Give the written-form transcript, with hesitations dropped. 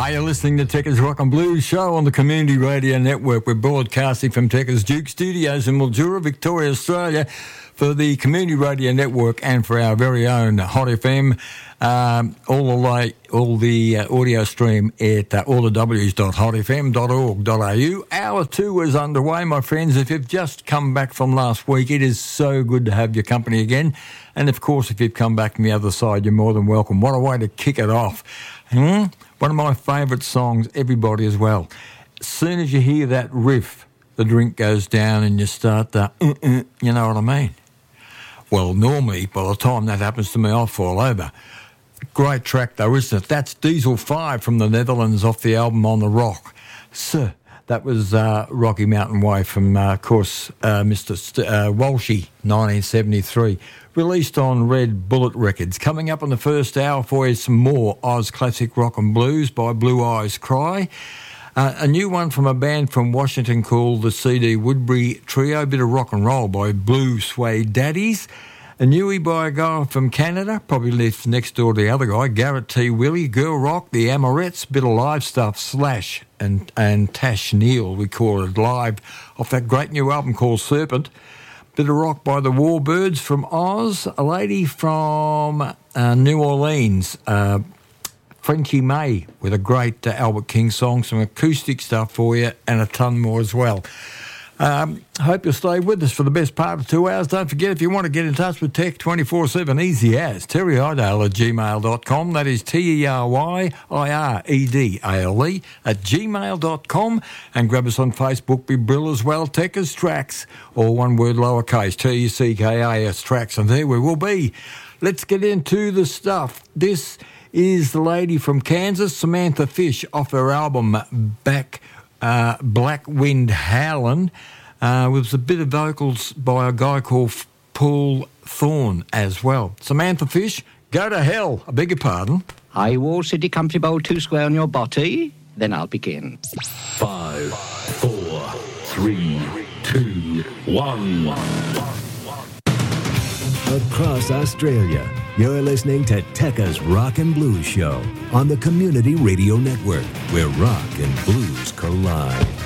Hi, you're listening to Tekka's Rock and Blues show on the Community Radio Network. We're broadcasting from Tekka's Duke Studios in Mildura, Victoria, Australia, for the Community Radio Network and for our very own Hot FM. All the audio stream at allthews.hotfm.org.au. Hour 2 is underway, my friends. If you've just come back from last week, it is so good to have your company again. And, of course, if you've come back from the other side, you're more than welcome. What a way to kick it off. One of my favourite songs, everybody as well. As soon as you hear that riff, the drink goes down and you start the, you know what I mean? Well, normally, by the time that happens to me, I'll fall over. Great track, though, isn't it? That's Diesel 5 from the Netherlands off the album On the Rock. So, that was Rocky Mountain Way from, of course, Mr. Walshy, 1973. Released on Red Bullet Records. Coming up in the first hour for you, some more Oz Classic Rock and Blues by Blue Eyes Cry. A new one from a band from Washington called the C.D. Woodbury Trio, bit of rock and roll by Blue Suede Daddies. A newie by a guy from Canada, probably lives next door to the other guy, Garrett T. Willie, Girl Rock, the Amorettes, bit of live stuff, Slash and Tash Neal, we call it live, off that great new album called Serpent. Bit of rock by the Warbirds from Oz, a lady from New Orleans, Frenchie May, with a great Albert King song, some acoustic stuff for you, and a ton more as well. Hope you'll stay with us for the best part of 2 hours. Don't forget, if you want to get in touch with Tech 24/7, easy as terryidale@gmail.com. That is TERYIREDALE @gmail.com. And grab us on Facebook, be Brill as well. Tekka's Tracks, all one word lowercase, TUCKAS Tracks. And there we will be. Let's get into the stuff. This is the lady from Kansas, Samantha Fish, off her album Black Wind Howlin', with a bit of vocals by a guy called Paul Thorne as well. Samantha Fish, go to hell. I beg your pardon. I Wall City Country Bowl 2 square on your body. Then I'll begin. 5, 4, 3, 2, 1. Across Australia, you're listening to Tekka's Rock and Blues Show on the Community Radio Network, where rock and blues collide.